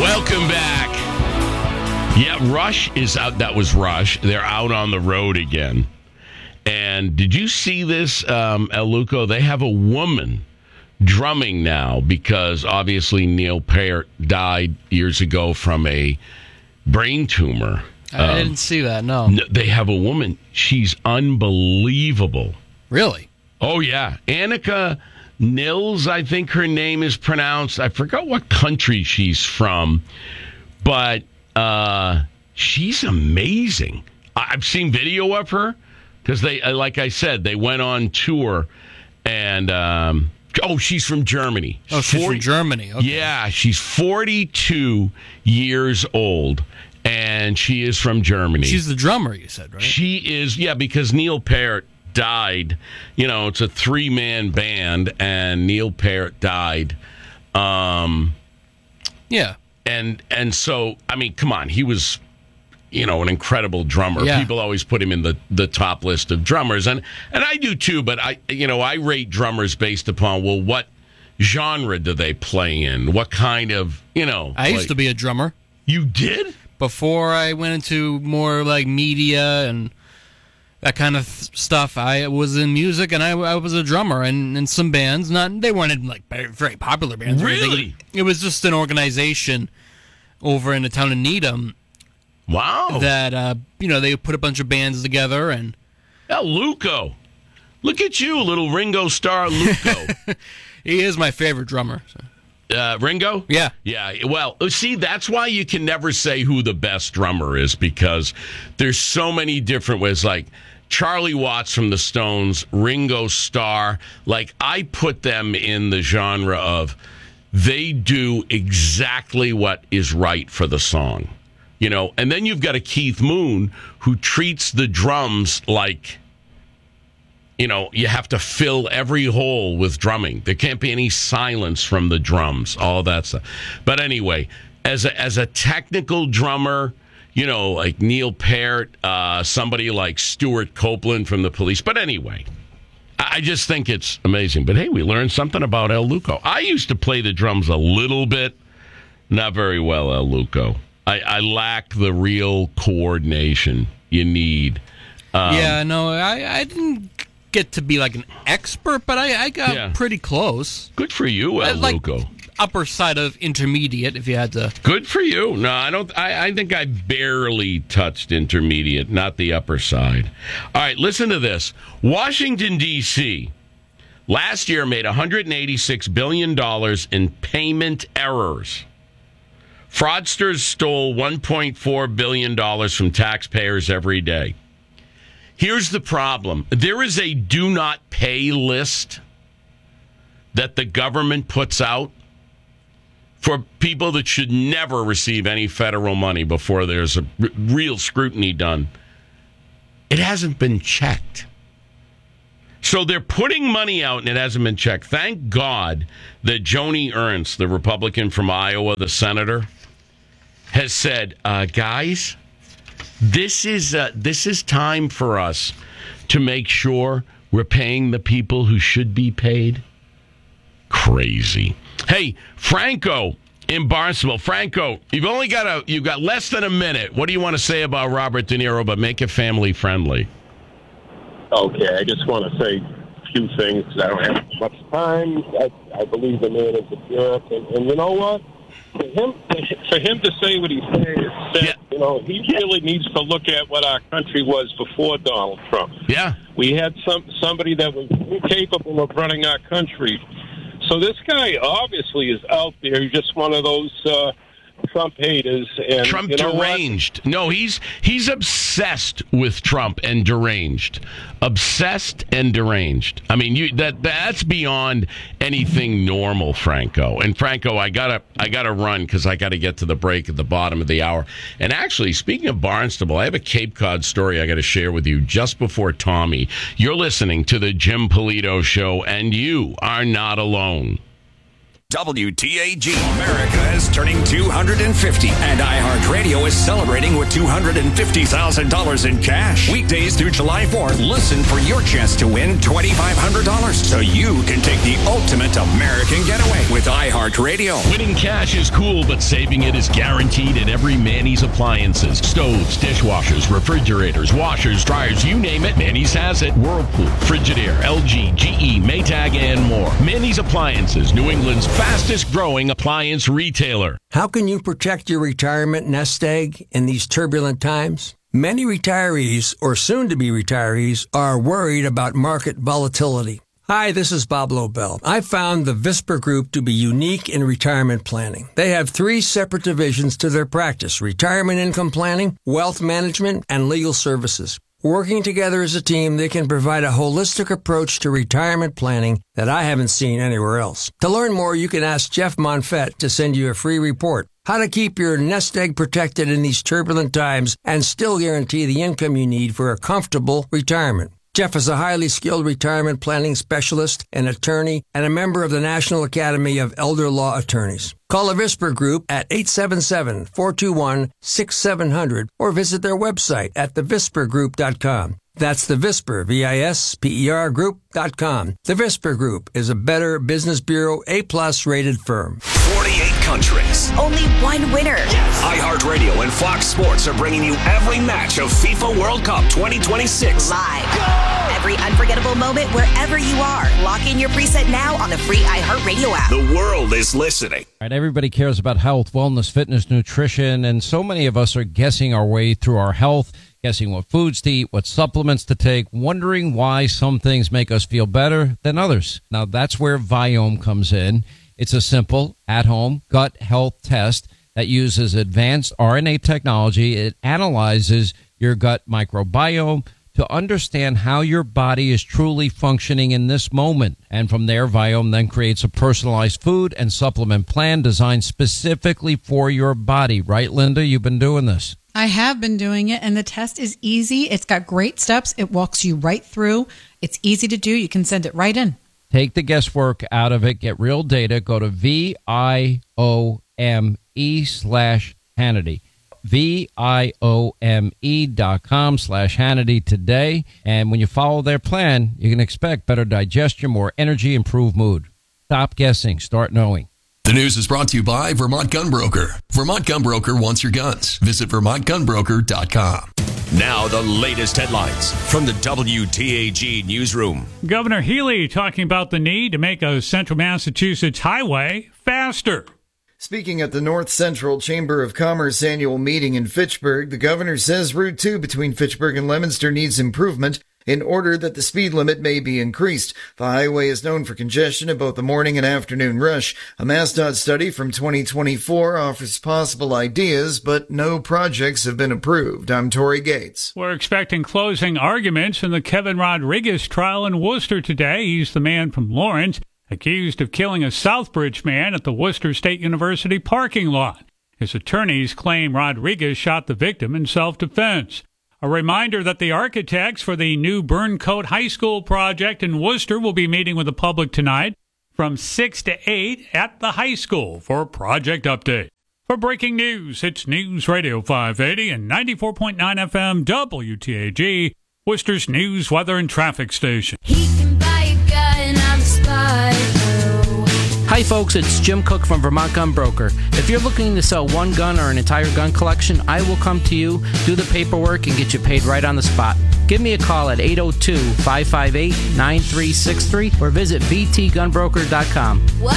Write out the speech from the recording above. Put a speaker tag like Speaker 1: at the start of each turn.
Speaker 1: Welcome back. Yeah, Rush is out. That was Rush. They're out on the road again. And did you see this, El Luco? They have a woman drumming now because obviously Neil Peart died years ago from a brain tumor.
Speaker 2: I didn't see that, no.
Speaker 1: They have a woman. She's unbelievable.
Speaker 2: Really?
Speaker 1: Oh, yeah. Annika Nils, I think her name is pronounced. I forgot what country she's from, but she's amazing. I've seen video of her because they, like I said, they went on tour and, she's from Germany.
Speaker 2: Oh, she's from Germany. Okay.
Speaker 1: Yeah, she's 42 years old. And she is from Germany.
Speaker 2: She's the drummer, you said, right?
Speaker 1: She is, yeah, because Neil Peart died. You know, it's a 3-man band, and Neil Peart died.
Speaker 2: Yeah.
Speaker 1: And so, I mean, come on, he was, an incredible drummer.
Speaker 2: Yeah.
Speaker 1: People always put him in the top list of drummers, and I do too. But I rate drummers based upon, well, what genre do they play in? What kind of,
Speaker 2: I used to be a drummer.
Speaker 1: You did?
Speaker 2: Before I went into more like media and that kind of stuff, I was in music and I was a drummer in some bands. They weren't in like very popular bands.
Speaker 1: Really?
Speaker 2: It was just an organization over in the town of Needham.
Speaker 1: Wow.
Speaker 2: That they put a bunch of bands together and.
Speaker 1: El Luco, look at you, little Ringo Starr Luco.
Speaker 2: He is my favorite drummer. So.
Speaker 1: Ringo?
Speaker 2: Yeah.
Speaker 1: Yeah. Well, see, that's why you can never say who the best drummer is, because there's so many different ways. Like Charlie Watts from the Stones, Ringo Starr. Like, I put them in the genre of they do exactly what is right for the song. And then you've got a Keith Moon who treats the drums like, you have to fill every hole with drumming. There can't be any silence from the drums, all that stuff. But anyway, as a technical drummer, like Neil Peart, somebody like Stuart Copeland from the Police. But anyway, I just think it's amazing. But hey, we learned something about El Luco. I used to play the drums a little bit, not very well, El Luco. I lack the real coordination you need.
Speaker 2: I didn't get to be like an expert, but I got pretty close.
Speaker 1: Good for you, El Luco.
Speaker 2: Upper side of intermediate, if you had to.
Speaker 1: Good for you. No, I don't. I think I barely touched intermediate, not the upper side. All right, listen to this. Washington, D.C. last year made $186 billion in payment errors. Fraudsters stole $1.4 billion from taxpayers every day. Here's the problem. There is a do not pay list that the government puts out for people that should never receive any federal money before there's a real scrutiny done. It hasn't been checked. So they're putting money out and it hasn't been checked. Thank God that Joni Ernst, the Republican from Iowa, the senator, has said, guys, this is time for us to make sure we're paying the people who should be paid. Crazy. Hey, Franco in Barnstable. Franco, you've got less than a minute. What do you want to say about Robert De Niro, but make it family friendly?
Speaker 3: Okay, I just want to say a few things. I don't have much time. I believe the man is a jerk, and you know what? For him to say what he said, he really needs to look at what our country was before Donald Trump.
Speaker 1: Yeah.
Speaker 3: We had somebody that was incapable of running our country. So this guy obviously is out there. He's just one of those Trump haters. And
Speaker 1: Trump deranged. No, he's obsessed with Trump and deranged. Obsessed and deranged. I mean, that's beyond anything normal, Franco. And Franco, I gotta run because I gotta get to the break at the bottom of the hour. And actually, speaking of Barnstable, I have a Cape Cod story I got to share with you just before Tommy. You're listening to the Jim Polito Show, and you are not alone.
Speaker 4: WTAG. America is turning to 250. And iHeartRadio is celebrating with $250,000 in cash. Weekdays through July 4th, listen for your chance to win $2,500 so you can take the ultimate American getaway with iHeartRadio.
Speaker 1: Winning cash is cool, but saving it is guaranteed at every Manny's Appliances. Stoves, dishwashers, refrigerators, washers, dryers, you name it, Manny's has it. Whirlpool, Frigidaire, LG, GE, Maytag, and more. Manny's Appliances, New England's fastest growing appliance retailer.
Speaker 5: How can you protect your retirement nest egg in these turbulent times? Many retirees or soon-to-be retirees are worried about market volatility. Hi, this is Bob Lobel. I found the Visper Group to be unique in retirement planning. They have 3 separate divisions to their practice: retirement income planning, wealth management, and legal services. Working together as a team, they can provide a holistic approach to retirement planning that I haven't seen anywhere else. To learn more, you can ask Jeff Monfett to send you a free report. How to keep your nest egg protected in these turbulent times and still guarantee the income you need for a comfortable retirement. Jeff is a highly skilled retirement planning specialist, an attorney, and a member of the National Academy of Elder Law Attorneys. Call the Visper Group at 877-421-6700 or visit their website at thevispergroup.com. That's the Visper, V-I-S-P-E-R Group.com. The Visper Group is a Better Business Bureau A+ rated firm.
Speaker 4: 48 countries.
Speaker 6: Only one winner.
Speaker 4: Yes. iHeartRadio and Fox Sports are bringing you every match of FIFA World Cup 2026.
Speaker 6: Live. Go! Every unforgettable moment wherever you are. Lock in your preset now on the free iHeartRadio app.
Speaker 4: The world is listening.
Speaker 7: All right, everybody cares about health, wellness, fitness, nutrition, and so many of us are guessing our way through our health, guessing what foods to eat, what supplements to take, wondering why some things make us feel better than others. Now, that's where Viome comes in. It's a simple, at-home gut health test that uses advanced RNA technology. It analyzes your gut microbiome to understand how your body is truly functioning in this moment. And from there, Viome then creates a personalized food and supplement plan designed specifically for your body. Right, Linda? You've been doing this.
Speaker 8: I have been doing it, and the test is easy. It's got great steps. It walks you right through. It's easy to do. You can send it right in.
Speaker 7: Take the guesswork out of it. Get real data. Go to VIOME/Hannity. VIOME.com/Hannity today. And when you follow their plan, you can expect better digestion, more energy, improved mood. Stop guessing. Start knowing.
Speaker 9: The news is brought to you by Vermont Gun Broker. Vermont Gun Broker wants your guns. Visit VermontGunBroker.com.
Speaker 4: Now the latest headlines from the WTAG newsroom.
Speaker 10: Governor Healy talking about the need to make a central Massachusetts highway faster.
Speaker 11: Speaking at the North Central Chamber of Commerce annual meeting in Fitchburg, the governor says Route 2 between Fitchburg and Leominster needs improvement in order that the speed limit may be increased. The highway is known for congestion at both the morning and afternoon rush. A MassDOT study from 2024 offers possible ideas, but no projects have been approved. I'm Tori Gates.
Speaker 10: We're expecting closing arguments in the Kevin Rodriguez trial in Worcester today. He's the man from Lawrence, accused of killing a Southbridge man at the Worcester State University parking lot. His attorneys claim Rodriguez shot the victim in self-defense. A reminder that the architects for the new Burncoat High School project in Worcester will be meeting with the public tonight from 6 to 8 at the high school for a project update. For breaking news, it's News Radio 580 and 94.9 FM WTAG, Worcester's news, weather, and traffic station.
Speaker 12: He can buy a gun on the spot.
Speaker 13: Hi folks, it's Jim Cook from Vermont Gun Broker. If you're looking to sell one gun or an entire gun collection, I will come to you, do the paperwork, and get you paid right on the spot. Give me a call at 802-558-9363 or visit vtgunbroker.com.